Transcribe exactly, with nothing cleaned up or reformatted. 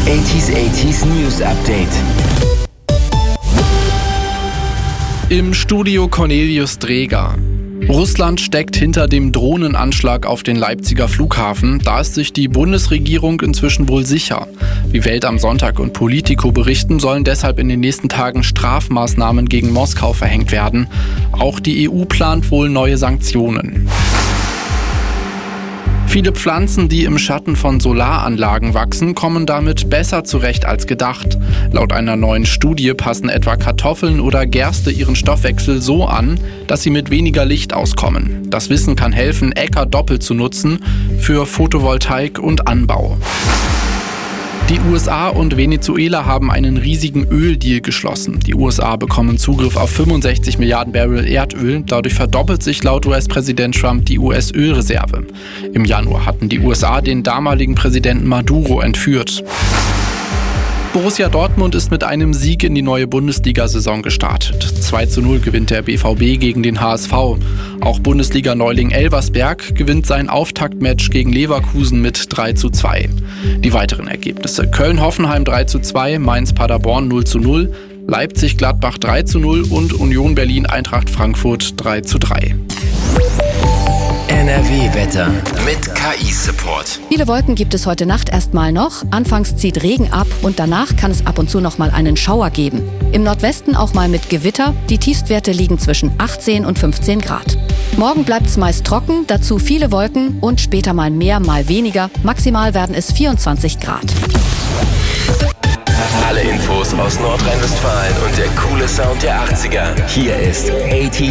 achtziger achtziger News Update. Im Studio Cornelius Dreger. Russland steckt hinter dem Drohnenanschlag auf den Leipziger Flughafen. Da ist sich die Bundesregierung inzwischen wohl sicher. Wie Welt am Sonntag und Politico berichten, sollen deshalb in den nächsten Tagen Strafmaßnahmen gegen Moskau verhängt werden. Auch die E U plant wohl neue Sanktionen. Viele Pflanzen, die im Schatten von Solaranlagen wachsen, kommen damit besser zurecht als gedacht. Laut einer neuen Studie passen etwa Kartoffeln oder Gerste ihren Stoffwechsel so an, dass sie mit weniger Licht auskommen. Das Wissen kann helfen, Äcker doppelt zu nutzen für Photovoltaik und Anbau. Die U S A und Venezuela haben einen riesigen Öldeal geschlossen. Die U S A bekommen Zugriff auf fünfundsechzig Milliarden Barrel Erdöl. Dadurch verdoppelt sich laut U S-Präsident Trump die U S-Ölreserve. Im Januar hatten die U S A den damaligen Präsidenten Maduro entführt. Borussia Dortmund ist mit einem Sieg in die neue Bundesliga-Saison gestartet. zwei zu null gewinnt der B V B gegen den H S V. Auch Bundesliga-Neuling Elversberg gewinnt sein Auftaktmatch gegen Leverkusen mit drei zu zwei. Die weiteren Ergebnisse: Köln-Hoffenheim drei zu zwei, Mainz-Paderborn null zu null, Leipzig-Gladbach drei zu null und Union Berlin-Eintracht Frankfurt drei zu drei. N R W-Wetter mit K I-Support. Viele Wolken gibt es heute Nacht erstmal noch. Anfangs zieht Regen ab und danach kann es ab und zu noch mal einen Schauer geben. Im Nordwesten auch mal mit Gewitter. Die Tiefstwerte liegen zwischen achtzehn und fünfzehn Grad. Morgen bleibt es meist trocken, dazu viele Wolken und später mal mehr, mal weniger. Maximal werden es vierundzwanzig Grad. Alle Infos aus Nordrhein-Westfalen und der coole Sound der achtziger. Hier ist achtziger